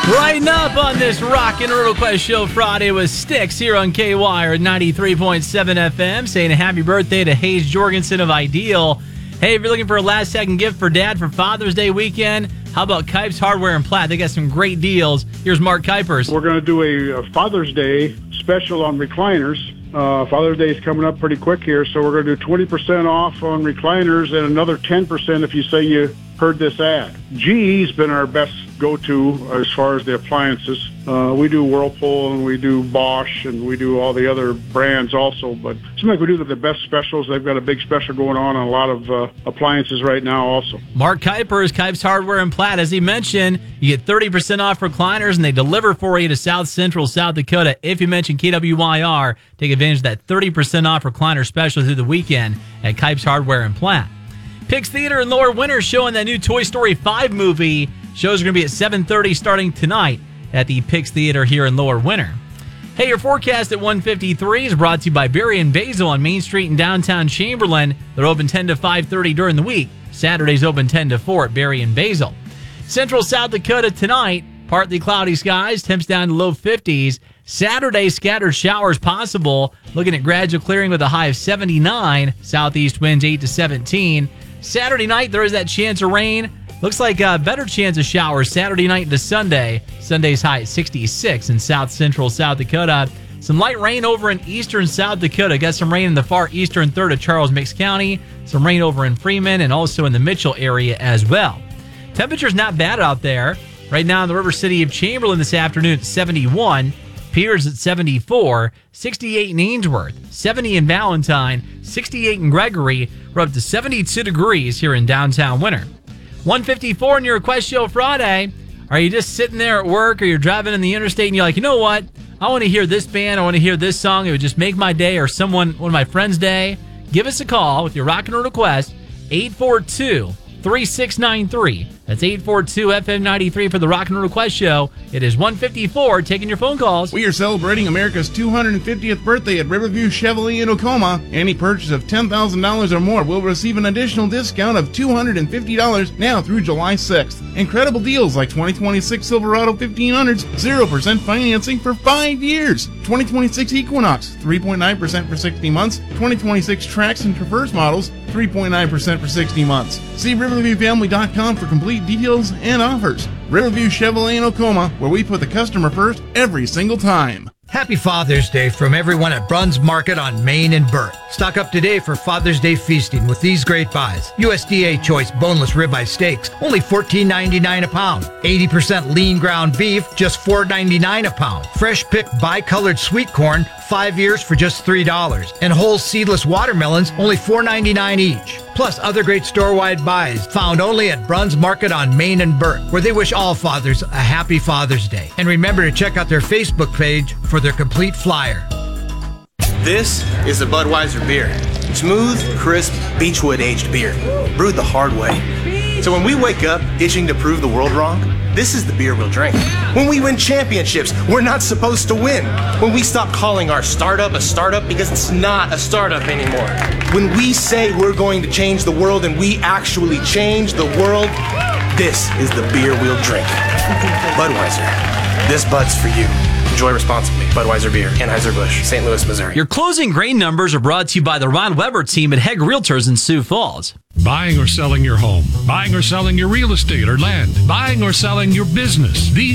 Riding up on this Rock and Roll Quest Show Friday with Styx here on KWire 93.7 FM, saying a happy birthday to Hayes Jorgensen of Ideal. Hey, if you're looking for a last-second gift for Dad for Father's Day weekend, how about Kipes Hardware and Platt? They got some great deals. Here's Mark Kuipers. We're going to do a Father's Day special on recliners. Father's Day is coming up pretty quick here, so we're going to do 20% off on recliners and another 10% if you say you heard this ad. GE's been our best go-to as far as the appliances. We do Whirlpool and we do Bosch and we do all the other brands also, but it seems like we do the best specials. They've got a big special going on a lot of appliances right now also. Mark Kuipers, Kipes Hardware and Platt. As he mentioned, you get 30% off recliners and they deliver for you to South Central South Dakota. If you mention KWYR, take advantage of that 30% off recliner special through the weekend at Kipes Hardware and Platt. Pix Theater in Lower Winter showing that new Toy Story 5 movie. Shows are going to be at 7:30 starting tonight at the Pix Theater here in Lower Winter. Hey, your forecast at 1:53 is brought to you by Berry and Basil on Main Street in downtown Chamberlain. They're open 10 to 5:30 during the week. Saturdays open 10 to 4 at Berry and Basil. Central South Dakota tonight, partly cloudy skies, temps down to low 50s. Saturday, scattered showers possible. Looking at gradual clearing with a high of 79. Southeast winds 8 to 17. Saturday night, there is that chance of rain. Looks like a better chance of showers Saturday night into Sunday. Sunday's high at 66 in South Central South Dakota. Some light rain over in eastern South Dakota. Got some rain in the far eastern third of Charles Mix County. Some rain over in Freeman and also in the Mitchell area as well. Temperature's not bad out there. Right now in the River City of Chamberlain this afternoon, it's 71. Pierce at 74, 68 in Ainsworth, 70 in Valentine, 68 in Gregory. We're up to 72 degrees here in downtown Winter. 154 in your Request Show Friday. Are you just sitting there at work or you're driving in the interstate and you're like, you know what? I want to hear this band. I want to hear this song. It would just make my day or one of my friends' day. Give us a call with your rock and roll request, 842-3693. That's 842-FM93 for the Rock and Roll Request Show. It is 154, taking your phone calls. We are celebrating America's 250th birthday at Riverview Chevrolet in Oklahoma. Any purchase of $10,000 or more will receive an additional discount of $250 now through July 6th. Incredible deals like 2026 Silverado 1500s, 0% financing for 5 years. 2026 Equinox, 3.9% for 60 months. 2026 Trax and Traverse models, 3.9% for 60 months. See RiverviewFamily.com for complete details and offers. Riverview Chevrolet in Oklahoma, where we put the customer first every single time. Happy Father's Day from everyone at Bruns Market on Main and Burt. Stock up today for Father's Day feasting with these great buys. USDA choice boneless ribeye steaks, only $14.99 a pound. 80% lean ground beef, just $4.99 a pound. Fresh picked bicolored sweet corn, 5 years for just $3. And whole seedless watermelons, only $4.99 each. Plus other great store-wide buys found only at Bruns Market on Main and Burt, where they wish all fathers a happy Father's Day. And remember to check out their Facebook page for their complete flyer. This is the Budweiser beer. Smooth, crisp, beechwood aged beer, brewed the hard way. So when we wake up itching to prove the world wrong, this is the beer we'll drink. When we win championships, we're not supposed to win. When we stop calling our startup a startup because it's not a startup anymore. When we say we're going to change the world and we actually change the world, this is the beer we'll drink. Budweiser. This Bud's for you. Enjoy responsibly. Budweiser Beer, Anheuser-Busch, St. Louis, Missouri. Your closing grain numbers are brought to you by the Ron Weber team at Hegg Realtors in Sioux Falls. Buying or selling your home, buying or selling your real estate or land, buying or selling your business. These